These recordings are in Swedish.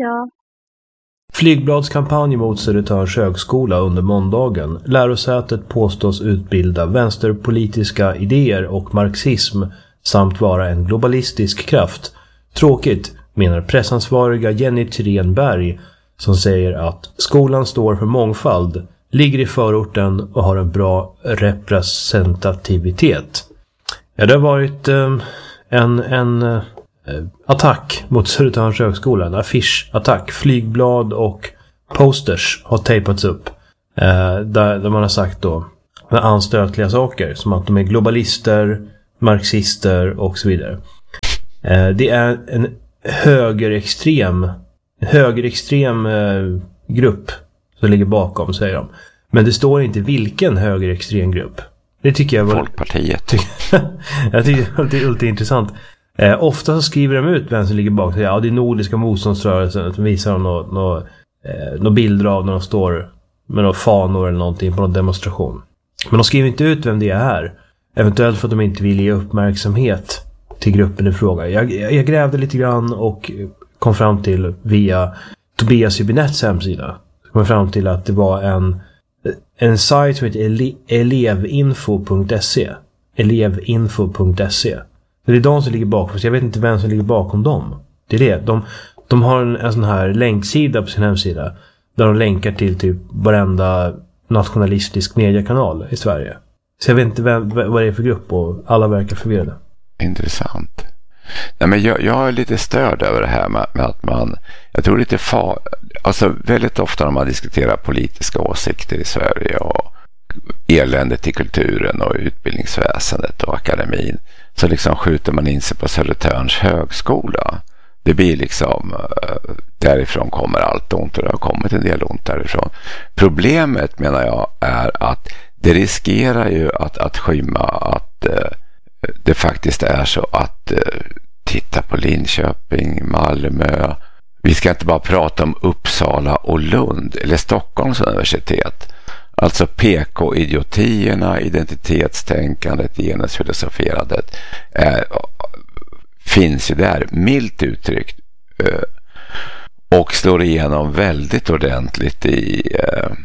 Ja. Flygbladskampanj mot Södertörns högskola under måndagen. Lärosätet påstås utbilda vänsterpolitiska idéer och marxism samt vara en globalistisk kraft. Tråkigt, menar pressansvariga Jenny Thyrenberg, som säger att skolan står för mångfald, ligger i förorten och har en bra representativitet. Ja, det har varit en attack mot Södertörns högskola, en affischattack. Flygblad och posters har tejpats upp där man har sagt då med anstötliga saker som att de är globalister, marxister och så vidare. Det är en högerextrem grupp som ligger bakom, säger de. Men det står inte vilken högerextrem grupp. Det tycker jag var Folkpartiet. Jag tycker det är ultra intressant. Ofta så skriver de ut vem som ligger bakom. Ja, det är Nordiska motståndsrörelsen. De visar några bilder av när de står med några fanor eller någonting på någon demonstration. Men de skriver inte ut vem det är här. Eventuellt för att de inte vill ge uppmärksamhet till gruppen i fråga. Jag grävde lite grann och kom fram till via Tobias Hübinetts hemsida. Kom fram till att det var en sajt som heter elevinfo.se. Elevinfo.se. Det är de som ligger bakom, så jag vet inte vem som ligger bakom dem. Det är det. De har en sån här länksida på sin hemsida där de länkar till typ varenda nationalistisk mediekanal i Sverige. Så jag vet inte vad det är för grupp och alla verkar förvirrade. Intressant. Nej, men jag är lite störd över det här med att man, jag tror lite alltså väldigt ofta när man diskuterar politiska åsikter i Sverige och eländet i kulturen och utbildningsväsendet och akademin, så liksom skjuter man in sig på Södertörns högskola. Det blir liksom, därifrån kommer allt ont och det har kommit en del ont därifrån. Problemet, menar jag, är att det riskerar ju att skymma att det faktiskt är så att titta på Linköping, Malmö. Vi ska inte bara prata om Uppsala och Lund eller Stockholms universitet. Alltså PK-idiotierna, identitetstänkandet, genusfilosoferandet finns ju där, milt uttryckt, och slår igenom väldigt ordentligt i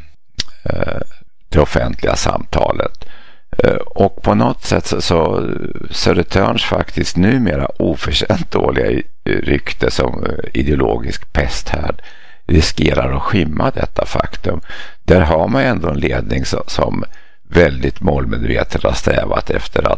det offentliga samtalet. Och på något sätt så Södertörns faktiskt numera oförtjänt dåliga rykte som ideologisk pesthärd riskerar att skymma detta faktum. Där har man ändå en ledning som väldigt målmedvetet har strävat efter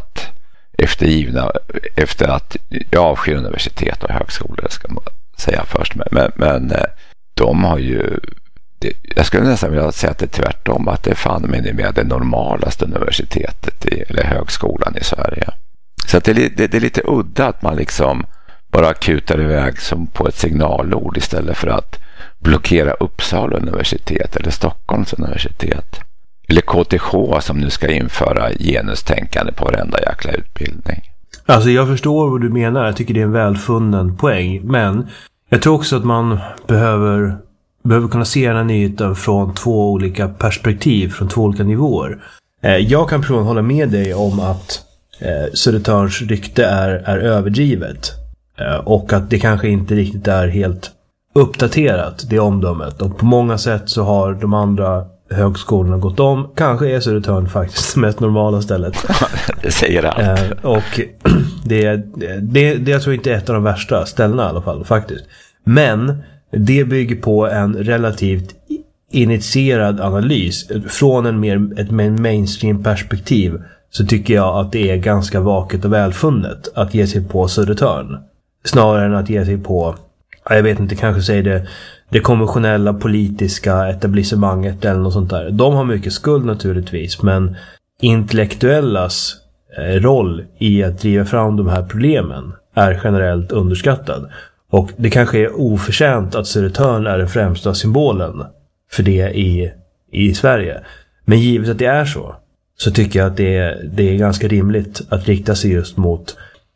att avsky universitet och högskolor, ska man säga först. Men de har ju, jag skulle nästan vilja säga att det är tvärtom, att det är fan med det normalaste universitetet eller högskolan i Sverige. Så att det är lite udda att man liksom bara kutar iväg som på ett signalord istället för att blockera Uppsala universitet eller Stockholms universitet. Eller KTH som nu ska införa genustänkande på varenda jäkla utbildning. Alltså jag förstår vad du menar. Jag tycker det är en välfunnen poäng. Men jag tror också att man behöver kunna se den här nyheten från två olika perspektiv, från två olika nivåer. Jag kan personligen hålla med dig om att Södertörns rykte är överdrivet. Och att det kanske inte riktigt är helt uppdaterat, det omdömet. Och på många sätt så har de andra högskolorna gått om. Kanske är Södertörn faktiskt det mest normala stället. Det säger allt. Och det jag tror inte är ett av de värsta ställena i alla fall faktiskt. Men det bygger på en relativt initierad analys. Från ett mainstream perspektiv så tycker jag att det är ganska vaket och välfunnet att ge sig på Södertörn. Snarare än att ge sig på, jag vet inte, kanske säger det konventionella politiska etablissemanget eller något sånt där. De har mycket skuld naturligtvis, men intellektuellas roll i att driva fram de här problemen är generellt underskattad. Och det kanske är oförtjänt att Södertörn är den främsta symbolen för det i Sverige. Men givet att det är så tycker jag att det är ganska rimligt att rikta sig just mot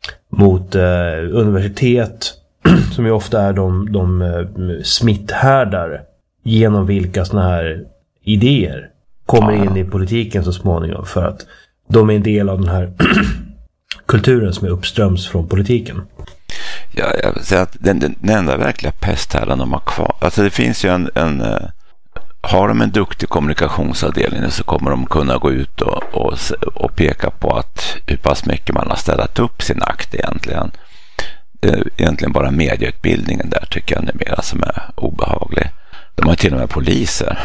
universitet som ju ofta är de smitthärdar genom vilka såna här idéer kommer in i politiken så småningom, för att de är en del av den här kulturen som är uppströms från politiken. Jag vill säga att den enda verkliga pesthärden de har kvar. Alltså det finns ju har de en duktig kommunikationsavdelning så kommer de kunna gå ut och peka på att hur pass mycket man har ställt upp sin akt egentligen. Det är egentligen bara medieutbildningen där tycker jag numera som är obehaglig. De har till och med poliser.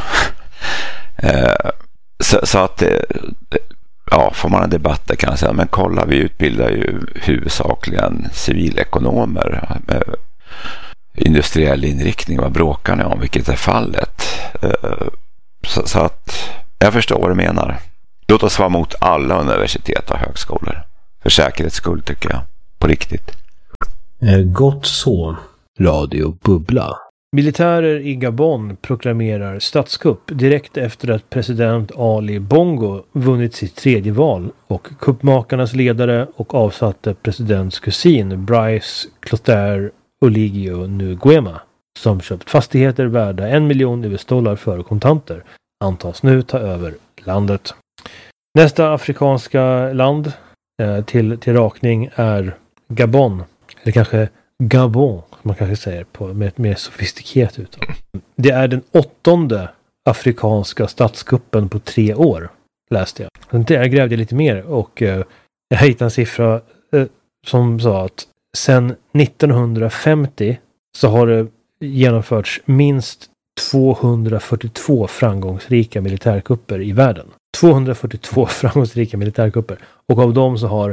Så att får man en debatt där kan jag säga, men kolla, vi utbildar ju huvudsakligen civilekonomer med industriell inriktning. Vad bråkar ni om, vilket är fallet? Så att jag förstår vad du menar. Låt oss vara mot alla universitet och högskolor. För säkerhets skull tycker jag. På riktigt. Gott så. Radio Bubbla. Militärer i Gabon proklamerar statskupp direkt efter att president Ali Bongo vunnit sitt tredje val och kuppmakarnas ledare och avsatte presidents kusin Brice Clotaire Oligui Nguema, som köpt fastigheter värda $1 miljon US-dollar för kontanter, antas nu ta över landet. Nästa afrikanska land till rakning är Gabon, eller kanske Gabon, som man kanske säger med ett mer sofistikerat uttal. Det är den 8:e afrikanska statskuppen på 3 år, läste jag. Jag grävde lite mer och jag hittade en siffra som sa att sedan 1950 så har det genomförts minst 242 framgångsrika militärkupper i världen. 242 framgångsrika militärkupper. Och av dem så har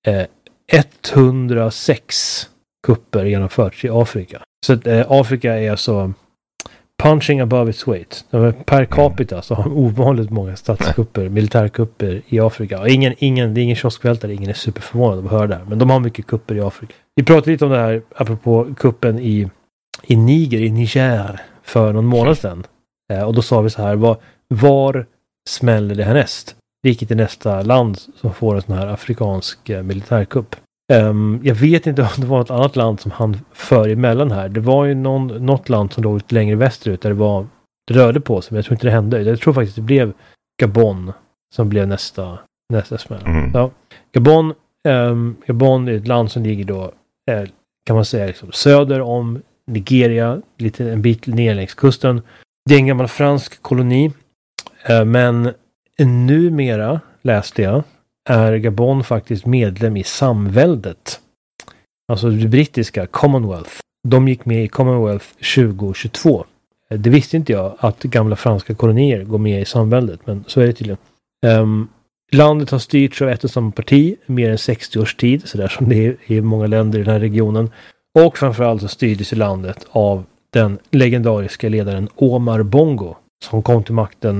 106 kupper genomförts i Afrika. Så att, Afrika är alltså punching above its weight. Per capita så har de ovanligt många statskupper, militärkupper i Afrika. Och det är ingen kioskvältare, ingen är superförvånad av att höra det här. Men de har mycket kupper i Afrika. Vi pratade lite om det här apropå kuppen i Niger för någon månad sedan. Och då sa vi så här, var smäller det härnäst? Vilket är nästa land som får en sån här afrikansk militärkupp? Jag vet inte om det var något annat land som han för emellan här. Det var ju något land som låg lite längre västerut där det rörde på sig, men jag tror inte det hände. Jag tror faktiskt det blev Gabon som blev nästa smäll. Ja. Gabon är ett land som ligger då kan man säga liksom söder om Nigeria, en bit ner längs kusten. Det är en gammal fransk koloni, men numera, läste jag, är Gabon faktiskt medlem i samväldet. Alltså det brittiska Commonwealth. De gick med i Commonwealth 2022. Det visste inte jag att gamla franska kolonier går med i samväldet, men så är det tydligen. Landet har styrts av ett och samma parti mer än 60 års tid, så där som det är i många länder i den här regionen. Och framförallt så styrdes i landet av den legendariska ledaren Omar Bongo som kom till makten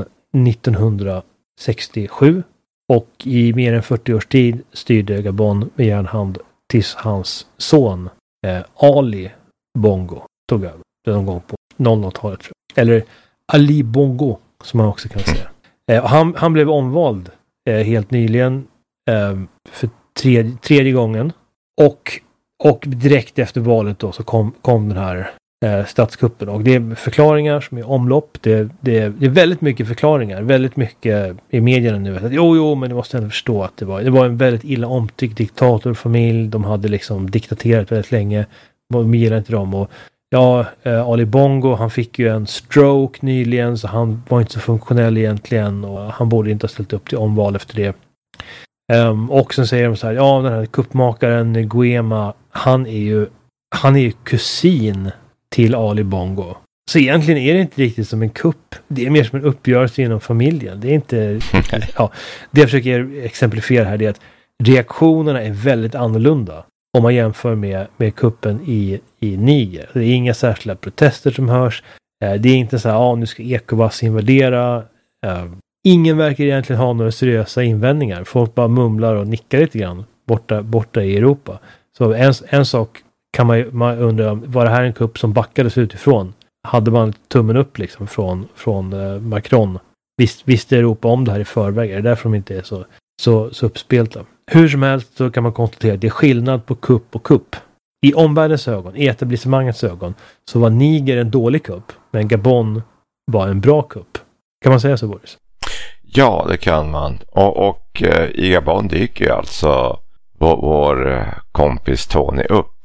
1967 och i mer än 40 års tid styrde Gabon med järnhand tills hans son Ali Bongo tog över någon gång på 00-talet, tror jag. Eller Ali Bongo som man också kan säga. Han blev omvald helt nyligen för tredje gången och direkt efter valet då så kom den här statskuppen, och det är förklaringar som är omlopp. Det är väldigt mycket förklaringar, väldigt mycket i medierna nu att jo, men du måste ändå förstå att det var en väldigt illa omtyckt diktatorfamilj. De hade liksom diktaterat väldigt länge. De gillade inte dem, och Ali Bongo, han fick ju en stroke nyligen, så han var inte så funktionell egentligen, och han borde inte ha ställt upp till omval efter det. Och sen säger de så här, den här kuppmakaren Nguema, han är ju kusin till Ali Bongo. Så egentligen är det inte riktigt som en kupp. Det är mer som en uppgörelse inom familjen. Det är inte... det jag försöker exemplifiera här är att reaktionerna är väldigt annorlunda om man jämför med kuppen i Niger. Det är inga särskilda protester som hörs. Det är inte så här, nu ska ECOWAS invadera. Ingen verkar egentligen ha några seriösa invändningar. Folk bara mumlar och nickar lite grann borta i Europa. Så en sak kan man undra, var det här en kupp som backades utifrån? Hade man tummen upp liksom från Macron? Visste Europa om det här i förväg? Är det därför de inte är så uppspelta? Hur som helst så kan man konstatera att det är skillnad på kupp och kupp. I omvärldens ögon, i etablissemangets ögon, så var Niger en dålig kupp, men Gabon var en bra kupp. Kan man säga så, Boris? Ja, det kan man. Och i Gabon dyker ju alltså vår kompis Tony upp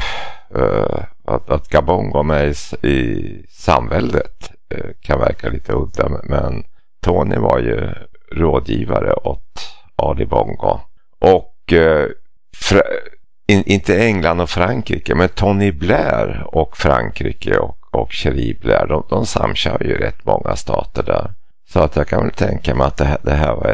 Att Gabon går med i samväldet kan verka lite udda, men Tony var ju rådgivare åt Ali Bongo. Och inte England och Frankrike, men Tony Blair och Frankrike och Cherie Blair, de samkör ju rätt många stater där. Så att jag kan väl tänka mig att det här var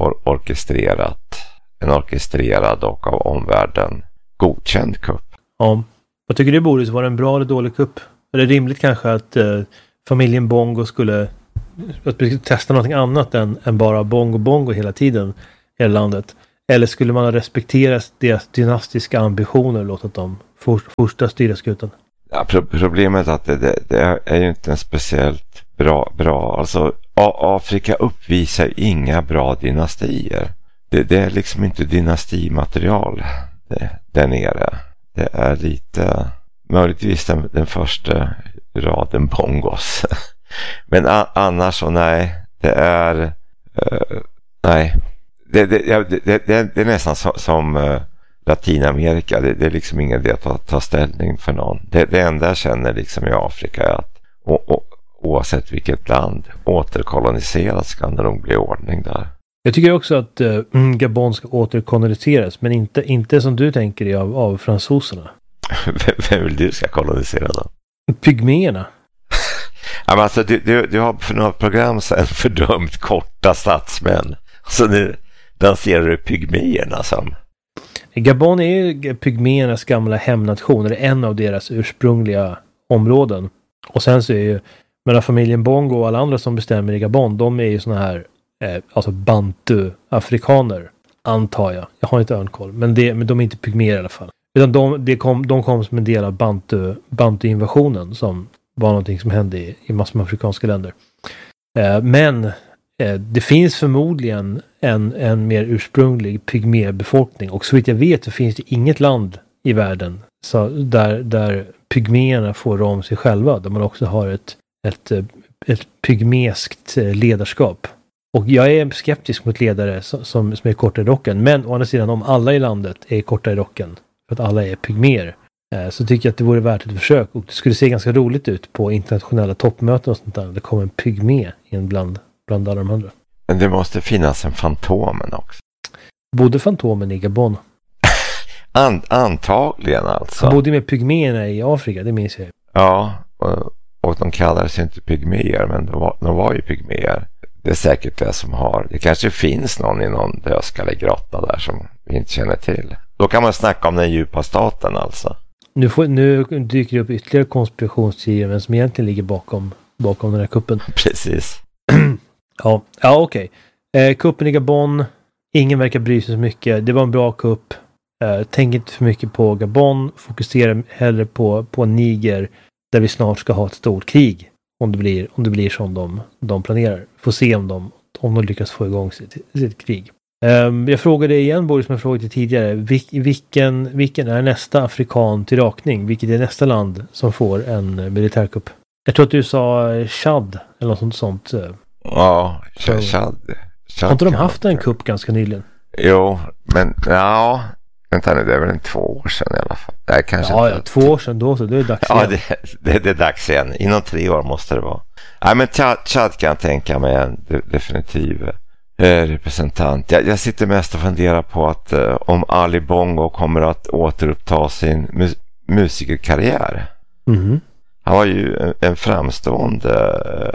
en orkestrerad och av omvärlden godkänd kupp. Ja, jag tycker det borde vara en bra eller dålig kupp. Är det rimligt kanske att familjen Bongo skulle testa någonting annat än bara Bongo hela tiden i hela landet? Eller skulle man ha respekterat deras dynastiska ambitioner och låtit dem fortsätta styra skutan? Ja, problemet är att det är ju inte en speciellt bra. Alltså Afrika uppvisar inga bra dynastier. Det är liksom inte dynastimaterial där nere. Det är lite möjligtvis den första raden Bongos. Men annars så nej. Det är nej. Det är nästan som Latinamerika. Det är liksom ingen idé att ta ställning för någon. Det enda jag känner liksom i Afrika är att oavsett vilket land återkoloniseras kan det nog bli ordning där. Jag tycker också att Gabon ska återkoloniseras, men inte som du tänker dig av fransoserna. Vem vill du ska kolonisera då? Pygméerna. Ja, men alltså, du har för något program sedan fördömt korta statsmän. Så nu danserar du pygméerna som... Gabon är ju pygméernas gamla hemnation, eller en av deras ursprungliga områden. Och sen så är ju mellan familjen Bongo och alla andra som bestämmer i Gabon, de är ju såna här alltså bantu-afrikaner, antar jag. Jag har inte örnkoll, men de är inte pygméer i alla fall. Utan de kom som en del av bantu-invasionen som var någonting som hände i massor med afrikanska länder. Men det finns förmodligen en mer ursprunglig pygmébefolkning, och så vitt jag vet så finns det inget land i världen så där pygméerna får rå om sig själva, där man också har ett pygmeskt ledarskap. Och jag är skeptisk mot ledare som är korta i rocken, men å andra sidan om alla i landet är korta i rocken för att alla är pygméer, så tycker jag att det vore värt ett försök, och det skulle se ganska roligt ut på internationella toppmöten och sånt där. Det kommer en pygmé in bland alla de andra. Men det måste finnas en Fantomen också. Bodde Fantomen i Gabon? Antagligen alltså. Han bodde med pygméerna i Afrika, det minns jag. Ja, och de kallades inte pygméer, men de var ju pygméer. Det är säkert det som har... Det kanske finns någon i någon dödskallegrotta där som vi inte känner till. Då kan man snacka om den djupa staten alltså. Nu dyker det upp ytterligare konspirationsteorier som egentligen ligger bakom den här kuppen. Precis. Ja, okej. Kuppen i Gabon, ingen verkar bry sig så mycket. Det var en bra kupp. Tänk inte för mycket på Gabon. Fokusera hellre på Niger, där vi snart ska ha ett stort krig. Om det blir som de planerar. Får se om de lyckas få igång sitt krig. Jag frågade igen, Boris, som jag frågade tidigare. Vilken är nästa afrikan till rakning? Vilket är nästa land som får en militärkupp? Jag tror att du sa Chad eller något sånt. Ja, Chad. Har inte de haft en kupp ganska nyligen? Jo, men ja... Vänta nu, det är väl 2 år sedan i alla fall. Nej, kanske ja, 2 år sedan då, så det är dags igen. Ja, det är dags igen. Inom 3 år måste det vara. Nej, men Chad kan jag tänka mig en definitiv representant. Jag sitter mest och funderar på att om Ali Bongo kommer att återuppta sin musikerkarriär. Mm. Han var ju en framstående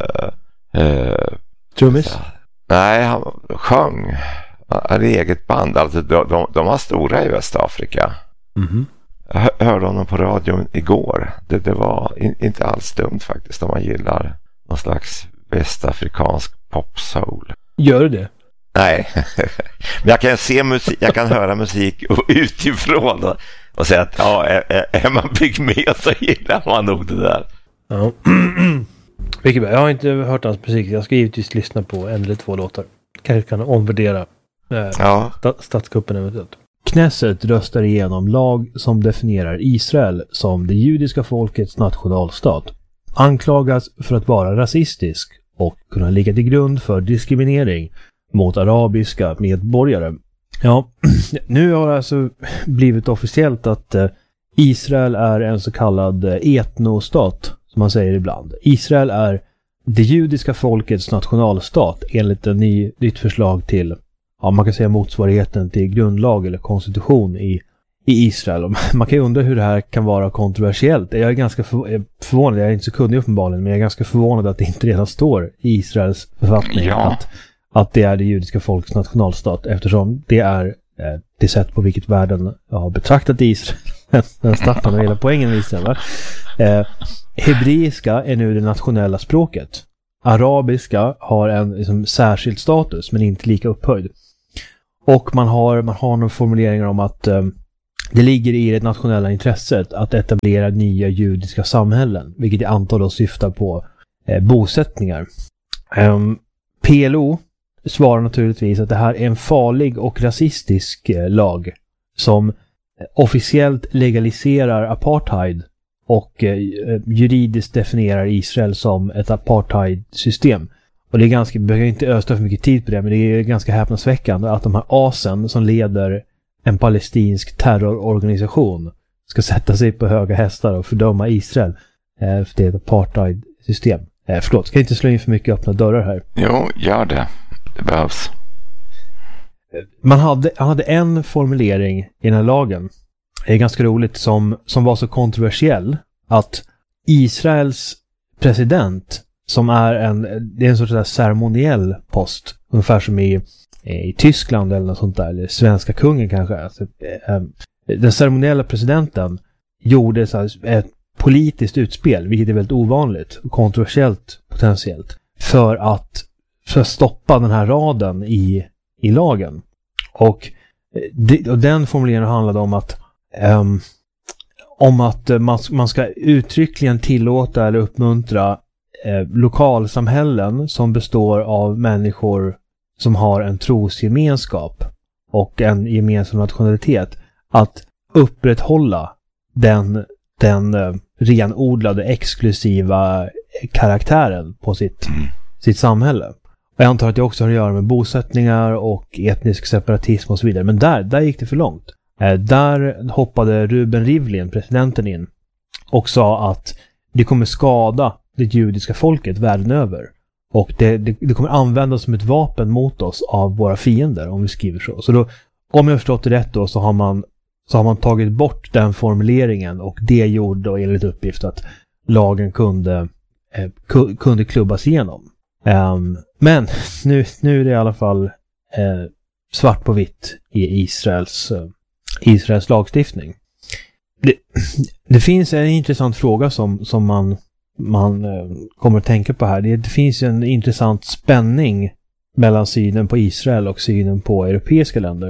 trummis? Nej, han sjöng. Ett eget band, alltså de var stora i Västafrika. Mm. Jag hörde honom på radion igår. Det var inte alls dumt faktiskt, om man gillar någon slags västafrikansk pop-soul. Gör du det? Nej, men jag kan se musik, jag kan höra musik utifrån och säga att ja, är man pygmé så gillar man nog det där. Ja. Vilket bra. Jag har inte hört hans musik. Jag ska givetvis lyssna på 1 eller 2 låtar. Kanske kan omvärdera statskuppen eventuellt. Knesset röstar igenom lag som definierar Israel som det judiska folkets nationalstat. Anklagas för att vara rasistisk och kunna ligga till grund för diskriminering mot arabiska medborgare. Ja, nu har det alltså blivit officiellt att Israel är en så kallad etnostat, som man säger ibland. Israel är det judiska folkets nationalstat enligt en nytt förslag till, man kan säga motsvarigheten till grundlag eller konstitution i Israel. Och man kan ju undra hur det här kan vara kontroversiellt. Jag är ganska förvånad, jag är inte så kunnig uppenbarligen, men jag är ganska förvånad att det inte redan står i Israels författning att det är det judiska folkets nationalstat, eftersom det är det sätt på vilket världen har betraktat Israel. Den startar med hela poängen med Israel. Va? Hebreiska är nu det nationella språket. Arabiska har en liksom särskild status, men inte lika upphöjd. Och man har några formuleringar om att det ligger i det nationella intresset att etablera nya judiska samhällen, vilket i antal då syftar på bosättningar. PLO svarar naturligtvis att det här är en farlig och rasistisk lag som officiellt legaliserar apartheid och juridiskt definierar Israel som ett apartheid-system. Och det är ganska, behöver inte östa för mycket tid på det, men det är ganska häpnadsväckande att de här asen som leder en palestinsk terrororganisation ska sätta sig på höga hästar och fördöma Israel för det är ett apartheid-system. Förlåt, ska jag inte slå in för mycket öppna dörrar här? Jo, gör det. Det behövs. Han hade en formulering i den här lagen. Det är ganska roligt som var så kontroversiell att Israels president, som är det är en sorts där ceremoniell post, ungefär som i Tyskland eller något sånt där, eller svenska kungen kanske. Alltså, den ceremoniella presidenten gjorde så här ett politiskt utspel, vilket är väldigt ovanligt och kontroversiellt potentiellt, för att stoppa den här raden i lagen. Och den formuleringen handlade om att man ska uttryckligen tillåta eller uppmuntra lokalsamhällen som består av människor som har en trosgemenskap och en gemensam nationalitet att upprätthålla den renodlade exklusiva karaktären på sitt samhälle. Och jag antar att det också har att göra med bosättningar och etnisk separatism och så vidare. Men där gick det för långt. Där hoppade Ruben Rivlin, presidenten, in och sa att det kommer skada det judiska folket världen över. Och det kommer användas som ett vapen mot oss av våra fiender, om vi skriver så. Så då, om jag förstått det rätt då, så har man tagit bort den formuleringen, och det gjorde då enligt uppgift att lagen kunde klubbas igenom. Men nu är det i alla fall svart på vitt i Israels lagstiftning. Det finns en intressant fråga som man kommer att tänka på här. Det finns en intressant spänning mellan synen på Israel och synen på europeiska länder.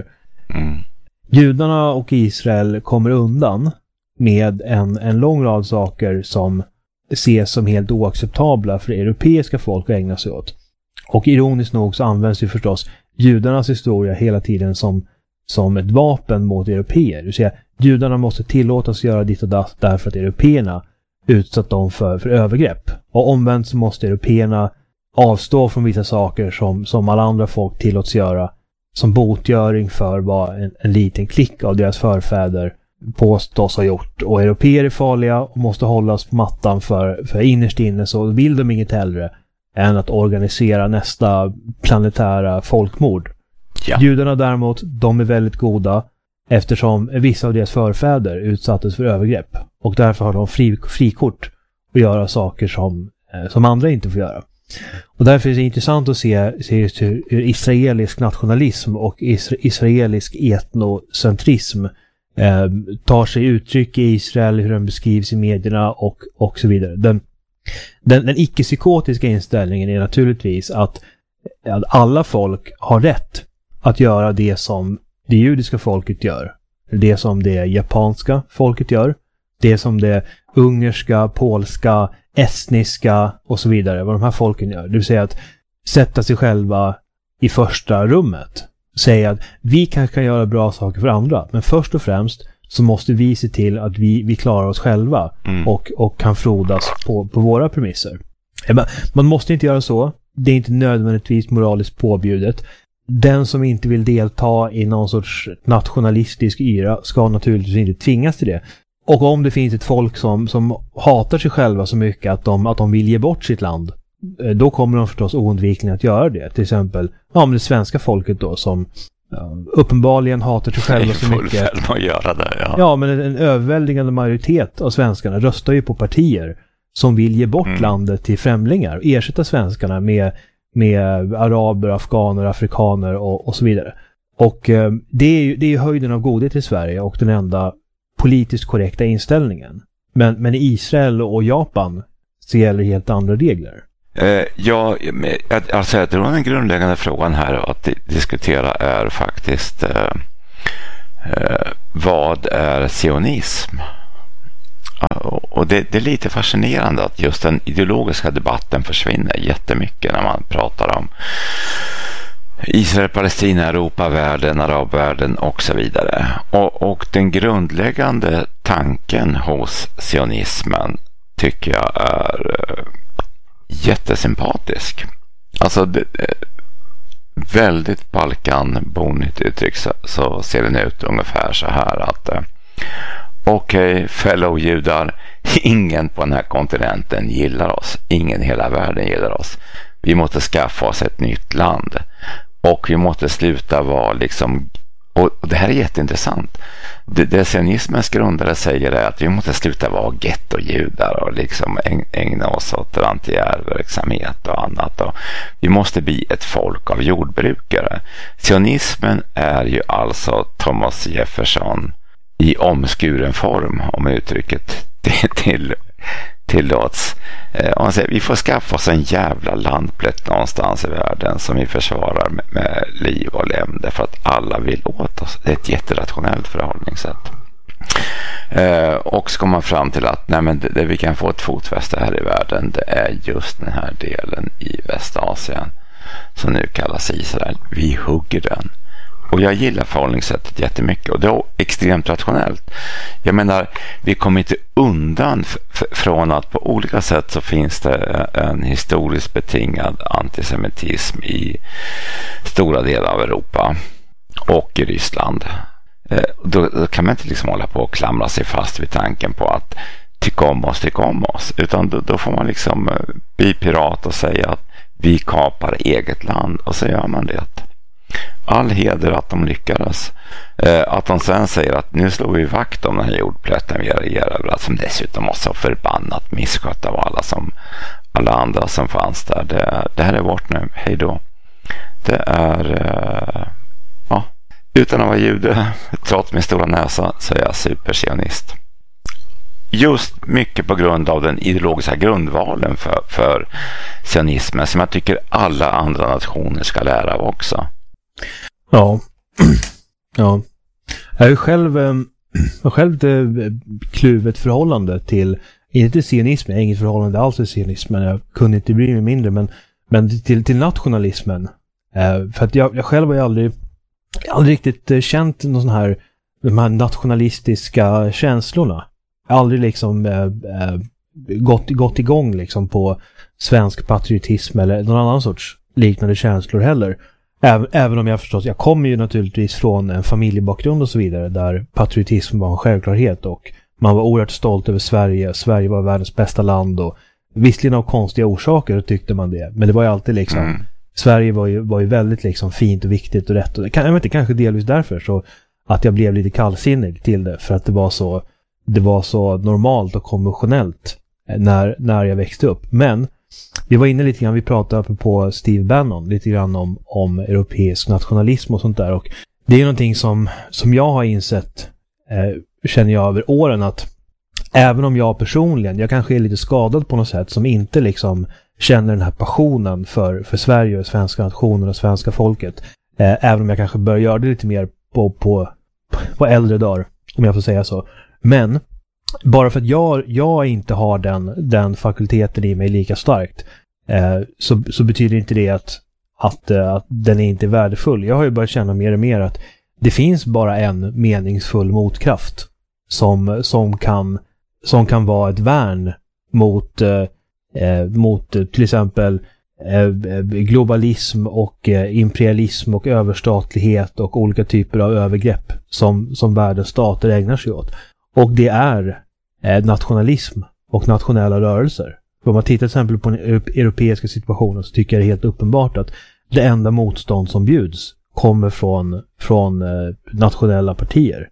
Judarna och Israel kommer undan med en lång rad saker som ses som helt oacceptabla för europeiska folk att ägna sig åt. Och ironiskt nog så används ju förstås judarnas historia hela tiden som ett vapen mot europeer. Det vill säga, judarna måste tillåtas göra ditt och datt därför att européerna utsatt dem för övergrepp. Och omvänt så måste européerna avstå från vissa saker som alla andra folk tillåts göra som botgöring för vad en liten klick av deras förfäder påstås ha gjort. Och europeer är farliga och måste hållas på mattan för innerst inne så vill de inget hellre än att organisera nästa planetära folkmord. Ja. Judarna däremot, de är väldigt goda eftersom vissa av deras förfäder utsattes för övergrepp. Och därför har de frikort att göra saker som andra inte får göra. Och därför är det intressant att se hur israelisk nationalism och israelisk etnocentrism tar sig uttryck i Israel, hur den beskrivs i medierna och så vidare. Den icke-psykotiska inställningen är naturligtvis att alla folk har rätt att göra det som det judiska folket gör. Det som det japanska folket gör. Det som det ungerska, polska, estniska och så vidare. Vad de här folken gör. Det vill säga att sätta sig själva i första rummet. Säga att vi kanske kan göra bra saker för andra. Men först och främst så måste vi se till att vi klarar oss själva. Och kan frodas på våra premisser. Man måste inte göra så. Det är inte nödvändigtvis moraliskt påbjudet. Den som inte vill delta i någon sorts nationalistisk yra ska naturligtvis inte tvingas till det. Och om det finns ett folk som hatar sig själva så mycket att de vill ge bort sitt land, då kommer de förstås oundvikligen att göra det. Till exempel det svenska folket då som uppenbarligen hatar sig själva så mycket. Att göra det, ja, men en överväldigande majoritet av svenskarna röstar ju på partier som vill ge bort landet till främlingar. Ersätta svenskarna med araber, afghaner, afrikaner och så vidare. Och det är ju höjden av godhet i Sverige och den enda politiskt korrekta inställningen. Men i Israel och Japan så gäller helt andra regler. Jag tror den grundläggande frågan här att diskutera är faktiskt vad är sionism? Och det är lite fascinerande att just den ideologiska debatten försvinner jättemycket när man pratar om Israel, Palestina, Europa, världen, arabvärlden och så vidare. Och den grundläggande tanken hos sionismen tycker jag är jättesympatisk. Alltså väldigt balkanbonigt uttryck så ser den ut ungefär så här att okej, fellow judar, ingen på den här kontinenten gillar oss, ingen i hela världen gillar oss. Vi måste skaffa oss ett nytt land och vi måste sluta vara liksom, och det här är jätteintressant. Det sionismens grundare säger är att vi måste sluta vara gettojudar och liksom ägna oss åt anti-verksamhet och annat. Och vi måste bli ett folk av jordbrukare. Sionismen är ju alltså Thomas Jefferson i omskuren form, om uttrycket tillåts. Han säger, vi får skaffa oss en jävla landplätt någonstans i världen som vi försvarar med liv och lem därför att alla vill åt oss. Det är ett jätterationellt förhållningssätt. Och så kommer man fram till att det vi kan få ett fotfäste här i världen, det är just den här delen i Västasien som nu kallas Israel. Vi hugger den. Och jag gillar förhållningssättet jättemycket och det är extremt rationellt. Jag menar, vi kommer inte undan från att på olika sätt så finns det en historiskt betingad antisemitism i stora delar av Europa och i Ryssland. Då kan man inte liksom hålla på och klamra sig fast vid tanken på att tycka om oss. Utan då får man liksom bli pirat och säga att vi kapar eget land och så gör man det. All heder att de lyckades. Att de sen säger att nu slår vi vakt om den här jordplätten vi regerar, som dessutom var så förbannat misskött av alla andra som fanns där. Det här är bort nu. Hej då. Det är utan att vara jude, trots min stora näsa, så är jag supersionist. Just mycket på grund av den ideologiska grundvalen för sionismen som jag tycker alla andra nationer ska lära av också. Ja. Ja. Jag har själv ett kluvet förhållande till, inte till sionismen, jag har inget förhållande alls till sionismen, jag kunde inte bry mig mindre, men till nationalismen. För att jag själv har ju aldrig riktigt känt någon sån här, de här nationalistiska känslorna. Jag har aldrig liksom gått igång liksom på svensk patriotism eller någon annan sorts liknande känslor heller. Även om jag kommer ju naturligtvis från en familjebakgrund och så vidare där patriotism var en självklarhet och man var oerhört stolt över Sverige. Sverige var världens bästa land och visserligen av konstiga orsaker tyckte man det. Men det var ju alltid liksom Sverige var ju väldigt liksom fint och viktigt och rätt. Och jag vet inte, kanske delvis därför så att jag blev lite kallsinnig till det för att det var så normalt och konventionellt när jag växte upp. Men vi var inne lite grann, vi pratade på Steve Bannon lite grann om europeisk nationalism och sånt där, och det är någonting som jag har insett, känner jag över åren, att även om jag personligen, jag kanske är lite skadad på något sätt som inte liksom känner den här passionen för Sverige och svenska nationen och svenska folket, även om jag kanske bör göra det lite mer på äldre dagar, om jag får säga så. Men bara för att jag inte har den fakulteten i mig lika starkt, så betyder inte det att den är inte värdefull. Jag har ju börjat känna mer och mer att det finns bara en meningsfull motkraft som kan vara ett värn mot till exempel globalism och imperialism och överstatlighet och olika typer av övergrepp som världens stater ägnar sig åt. Och det är nationalism och nationella rörelser. Om man tittar till exempel på den europeiska situationen så tycker jag det är helt uppenbart att det enda motstånd som bjuds kommer från nationella partier.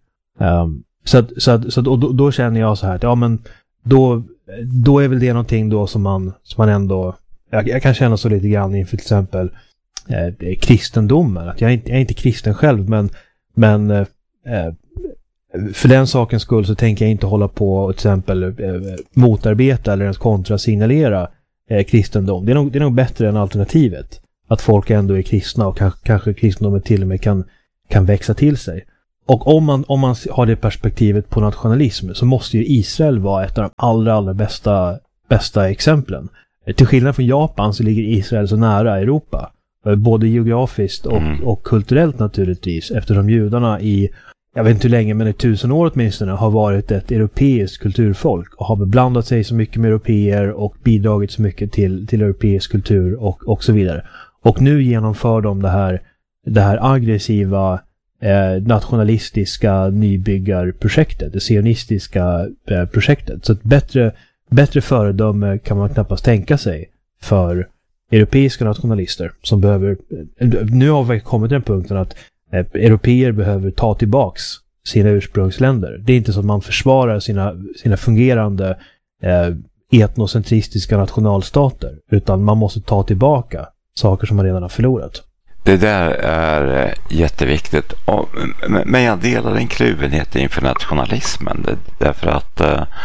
Och då känner jag så här att ja, men då är väl det någonting då som man ändå jag kan känna så lite grann inför till exempel kristendomen. Att jag är inte kristen själv, men för den sakens skull så tänker jag inte hålla på till exempel motarbeta eller ens kontrasignalera kristendom. Det är nog bättre än alternativet. Att folk ändå är kristna och kanske kristendomen till och med kan växa till sig. Och om man har det perspektivet på nationalism så måste ju Israel vara ett av de allra bästa exemplen. Till skillnad från Japan så ligger Israel så nära Europa. Både geografiskt och kulturellt naturligtvis. Eftersom judarna jag vet inte hur länge, men i 1000 år åtminstone har varit ett europeiskt kulturfolk. Och har beblandat sig så mycket med europeer och bidragit så mycket till europeisk kultur och så vidare. Och nu genomför de det här aggressiva nationalistiska nybyggarprojektet, det sionistiska projektet. Så ett bättre föredöme kan man knappast tänka sig för europeiska nationalister som behöver, nu har vi kommit till den punkten att europeer behöver ta tillbaks sina ursprungsländer. Det är inte så att man försvarar sina fungerande etnocentristiska nationalstater, utan man måste ta tillbaka saker som man redan har förlorat. Det där är jätteviktigt. Men jag delar en kluvenhet inför nationalismen. Därför att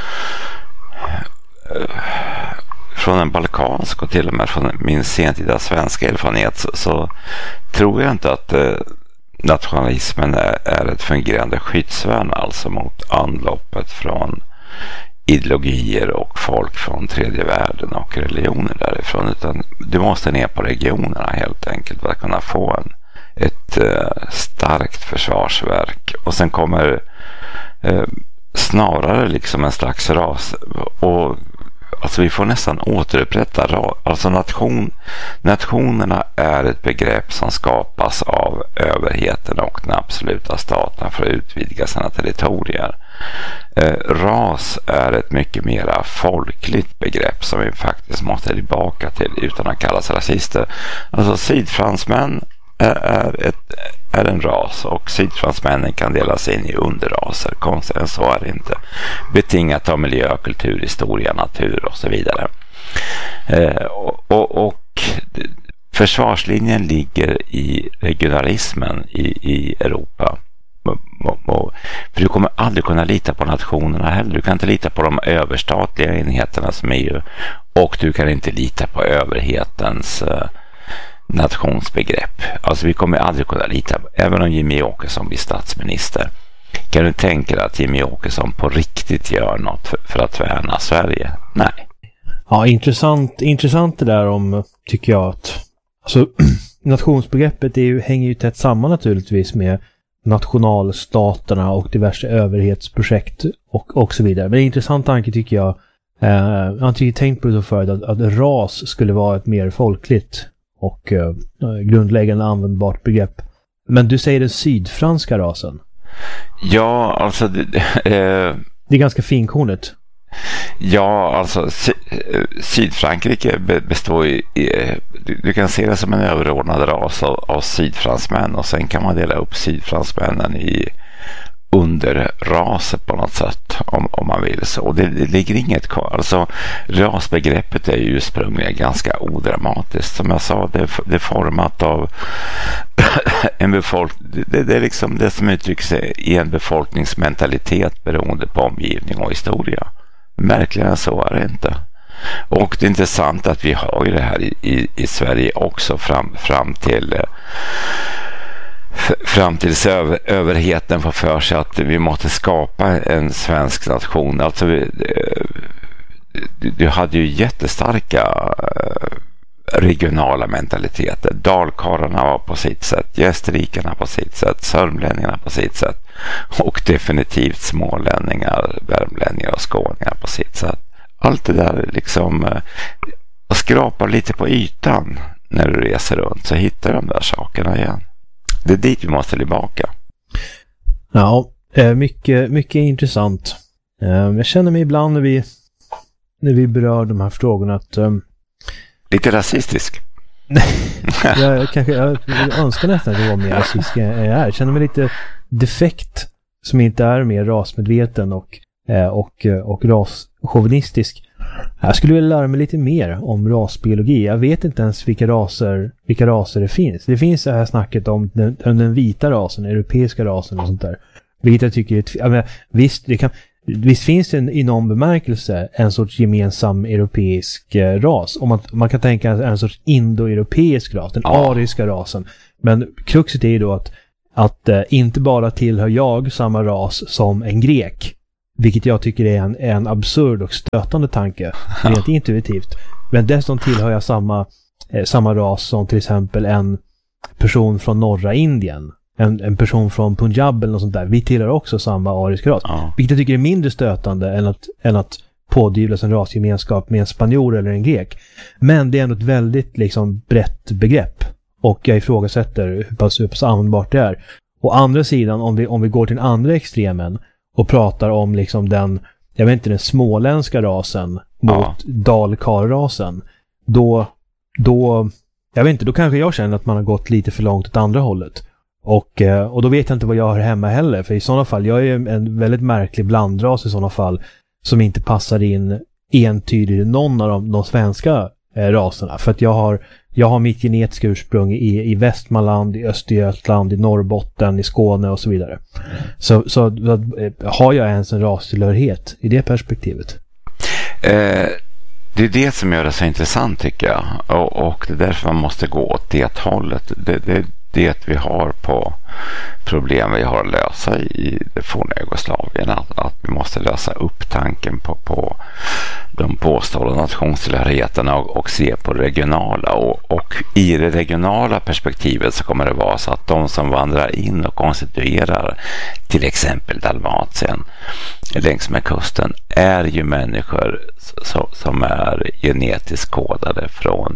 från en balkansk och till och med från min sentida svenska erfarenhet så tror jag inte att nationalismen är ett fungerande skyddsvärn alltså mot anloppet från ideologier och folk från tredje världen och religioner därifrån, utan du måste ner på regionerna helt enkelt för att kunna få ett starkt försvarsverk. Och sen kommer snarare liksom en slags ras, och alltså vi får nästan återupprätta alltså nationerna är ett begrepp som skapas av överheten och den absoluta staten för att utvidga sina territorier. Ras är ett mycket mera folkligt begrepp som vi faktiskt måste tillbaka till utan att kallas rasister. Alltså sydfransmän är en ras, och sydfransmännen kan delas in i underraser. Konstigt än så är det inte. Betingat av miljö, kultur, historia, natur och så vidare. Och försvarslinjen ligger i regionalismen i Europa. För du kommer aldrig kunna lita på nationerna heller. Du kan inte lita på de överstatliga enheterna som EU, och du kan inte lita på överhetens nationsbegrepp. Alltså vi kommer aldrig kunna lita, även om Jimmy Åkesson blir statsminister. Kan du tänka dig att Jimmy Åkesson på riktigt gör något för att värna Sverige? Nej. Ja, intressant det där om, tycker jag, att alltså, nationsbegreppet hänger ju tätt samman naturligtvis med nationalstaterna och diverse överhetsprojekt och så vidare. Men det är en intressant tanke, tycker jag. Jag har inte tänkt på det så förut att ras skulle vara ett mer folkligt och grundläggande användbart begrepp. Men du säger den sydfranska rasen. Ja, alltså det är ganska finkornet. Ja, alltså Sydfrankrike består ju du kan se det som en överordnad ras av sydfransmän, och sen kan man dela upp sydfransmännen i underraser på något sätt om man vill så. Och det ligger inget kvar. Alltså rasbegreppet är ju ursprungligen ganska odramatiskt. Som jag sa, det är format av en befolkning. Det är liksom det som uttrycker sig i en befolkningsmentalitet beroende på omgivning och historia. Märkligare så är det inte. Och det är intressant att vi har ju det här i Sverige också fram tills överheten får för sig att vi måste skapa en svensk nation. Alltså du hade ju jättestarka regionala mentaliteter. Dalkarlarna var på sitt sätt, gästrikarna på sitt sätt, sörmlänningarna på sitt sätt, och definitivt smålänningar, värmlänningar och skåningar på sitt sätt. Allt det där liksom skrapar lite på ytan när du reser runt, så hittar de där sakerna igen. Det är dit vi måste tillbaka. Ja, mycket intressant. Jag känner mig ibland när vi berör de här frågorna att... Lite rasistisk. jag önskar nästan att det var mer rasistisk än jag är. Jag känner mig lite defekt som inte är mer rasmedveten och raschauvinistisk. Jag skulle vilja lära mig lite mer om rasbiologi. Jag vet inte ens vilka raser det finns. Det finns det här snacket om den vita rasen, europeiska rasen och sånt där. Vilket jag tycker visst finns det i någon bemärkelse en sorts gemensam europeisk ras. Om man kan tänka en sorts indoeuropeisk ras, den ariska rasen. Men kruxet är ju då att inte bara tillhör jag samma ras som en grek. Vilket jag tycker är en absurd och stötande tanke. Rent intuitivt. Men dessutom tillhör jag samma ras som till exempel en person från norra Indien. En person från Punjab eller något sånt där. Vi tillhör också samma ariska ras. Vilket jag tycker är mindre stötande än att pådyvlas en rasgemenskap med en spanjor eller en grek. Men det är ändå ett väldigt liksom brett begrepp. Och jag ifrågasätter hur pass användbart det är. Å andra sidan, om vi går till den andra extremen och pratar om liksom den småländska rasen mot dalkarrasen, då jag vet inte, då kanske jag känner att man har gått lite för långt åt andra hållet. Och då vet jag inte vad jag har hemma heller, för i sådana fall, jag är en väldigt märklig blandras i sådana fall som inte passar in entydigt i någon av de svenska raserna. För att jag har mitt genetiska ursprung i Västmanland, i Östergötland, i Norrbotten, i Skåne och så vidare. Så har jag ens en rastillhörighet i det perspektivet? Det är det som gör det så intressant, tycker jag. Och det är därför man måste gå åt det hållet. Det vi har på problem vi har att lösa i det forna Jugoslavien, att vi måste lösa upp tanken på de påstådda nationstillhörigheterna och se på det regionala, och i det regionala perspektivet så kommer det vara så att de som vandrar in och konstituerar till exempel Dalmatien längs med kusten är ju människor som är genetiskt kodade från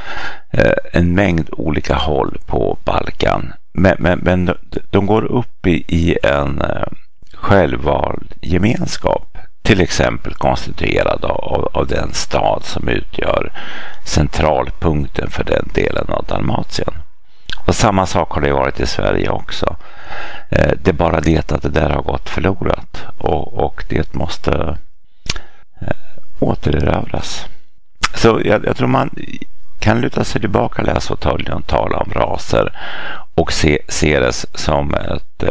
en mängd olika håll på Balkan, men de går upp i en självvald gemenskap, till exempel konstituerad av den stad som utgör centralpunkten för den delen av Dalmatien. Och samma sak har det varit i Sverige också. Det är bara det att det där har gått förlorat, och det måste återerövras. Så jag tror man kan luta sig tillbaka, läsa och tala om raser och se det som ett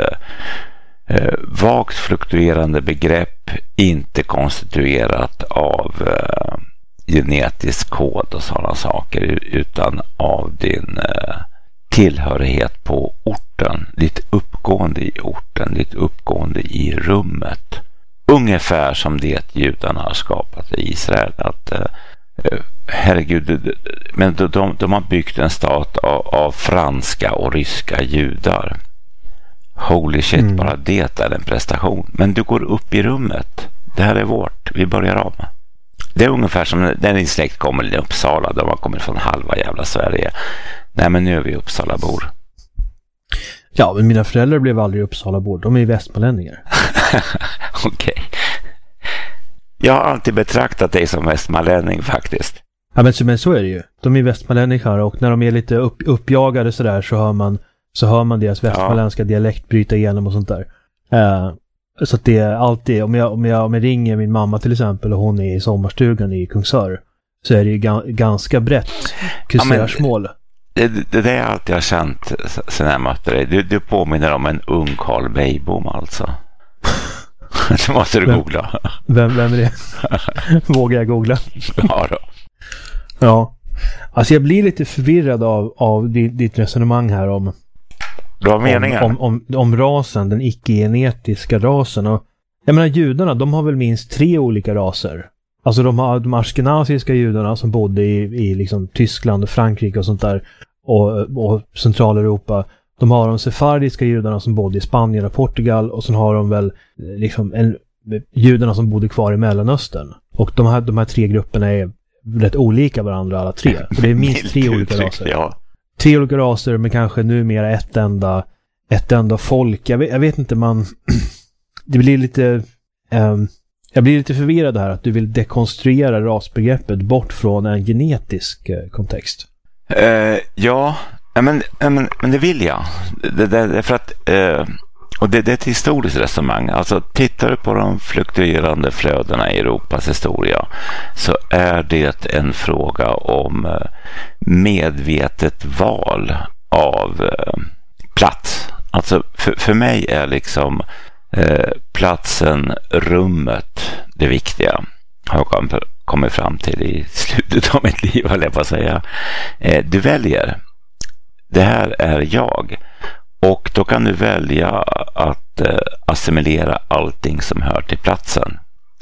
vagt fluktuerande begrepp, inte konstituerat av genetisk kod och sådana saker, utan av din tillhörighet på orten, ditt uppgående i orten, ditt uppgående i rummet. Ungefär som det judarna har skapat i Israel, att herregud, men de har byggt en stat av franska och ryska judar. Holy shit, bara det är en prestation. Men du går upp i rummet. Det här är vårt, vi börjar om. Det är ungefär som när din släkt kommer till Uppsala, de har kommit från halva jävla Sverige. Nej, men nu är vi Uppsalabor. Ja, men mina föräldrar blev aldrig Uppsalabor, de är västmanlänningar. Okej. Jag har alltid betraktat dig som västmanlänning faktiskt. Ja, men så är det ju. De är västmanlänningar, och när de är lite uppjagade sådär så hör man deras västmanländska dialekt bryta igenom och sånt där. Så att det är alltid, om jag ringer min mamma till exempel och hon är i sommarstugan i Kungsör, så är det ju ganska brett kusersmål. Det är allt jag har känt sen jag mötte dig. Du påminner om en ung Carl Beijbom alltså. Det måste du googla. Vem är det? Vågar jag googla? Ja då. Ja. Alltså jag blir lite förvirrad av ditt resonemang här om rasen, den icke-genetiska rasen. Och jag menar, judarna, de har väl minst 3 olika raser. Alltså de har de ashkenaziska judarna som bodde i liksom Tyskland och Frankrike och sånt där, och Centraleuropa. De har de sefardiska judarna som bodde i Spanien och Portugal, och sen har de väl liksom judarna som bodde kvar i Mellanöstern. Och de här 3 grupperna är rätt olika varandra alla 3. För det är minst 3 olika raser. Ja. 3 olika raser, men kanske numera ett enda folk. Jag vet inte, det blir lite Jag blir lite förvirrad här att du vill dekonstruera rasbegreppet bort från en genetisk kontext. Ja, men det vill jag. Det för att, och det är ett historiskt resonemang. Alltså tittar du på de fluktuerande flödena i Europas historia så är det en fråga om medvetet val av plats. Alltså för mig är liksom platsen, rummet det viktiga. Har jag kommit fram till i slutet av mitt liv, höll jag på att säga. Du väljer. Det här är jag. Och då kan du välja att assimilera allting som hör till platsen.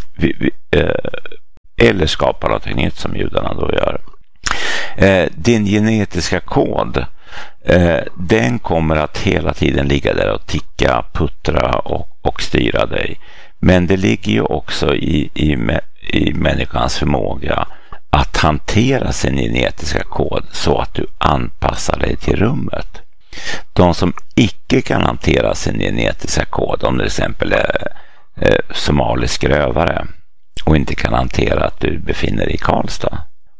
Eller skapa något nytt som judarna då gör. Din genetiska kod, den kommer att hela tiden ligga där och ticka, puttra och styra dig. Men det ligger ju också i människans förmåga att hantera sin genetiska kod så att du anpassar dig till rummet. De som icke kan hantera sin genetiska kod, om det till exempel är somalisk rövare och inte kan hantera att du befinner dig i Karlstad,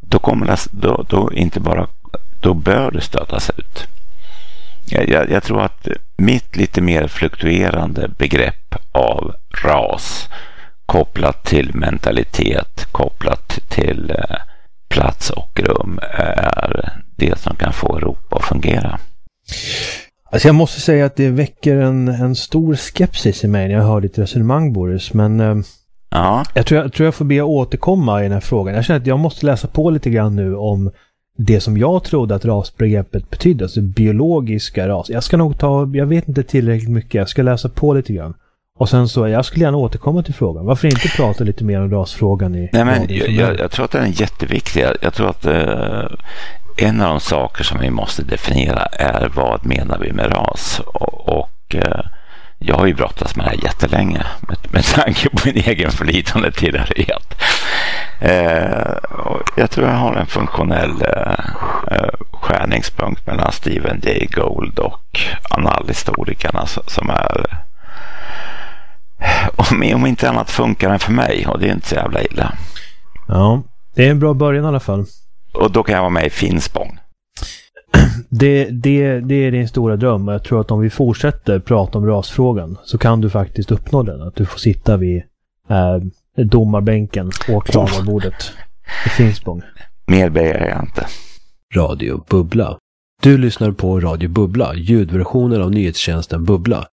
då bör du stötas ut. Jag tror att mitt lite mer fluktuerande begrepp av ras kopplat till mentalitet, kopplat till plats och rum är det som kan få Europa att fungera. Alltså jag måste säga att det väcker en stor skepsis i mig när jag hör ditt resonemang, Boris, men ja. jag tror jag får be att återkomma i den här frågan. Jag känner att jag måste läsa på lite grann nu om det som jag trodde att rasbegreppet betydde, alltså biologiska ras. Jag vet inte tillräckligt mycket, jag ska läsa på lite grann. Och sen så, jag skulle gärna återkomma till frågan. Varför inte prata lite mer om rasfrågan i... Nej, men jag tror att den är jätteviktig. Jag tror att en av de saker som vi måste definiera är vad menar vi med ras. Och jag har ju brottats med det här jättelänge med tanke på min egen förlitande tillhörighet. Jag tror jag har en funktionell skärningspunkt mellan Stephen Jay Gould och analhistorikerna som är, om inte annat funkar den för mig, och det är inte så jävla illa. Ja, det är en bra början i alla fall. Och då kan jag vara med i Finspång. Det är din stora dröm, och jag tror att om vi fortsätter prata om rasfrågan så kan du faktiskt uppnå den. Att du får sitta vid domarbänken, åklagarbordet i Finspång. Mer begär jag inte. Radio Bubbla. Du lyssnar på Radio Bubbla, ljudversionen av nyhetstjänsten Bubbla.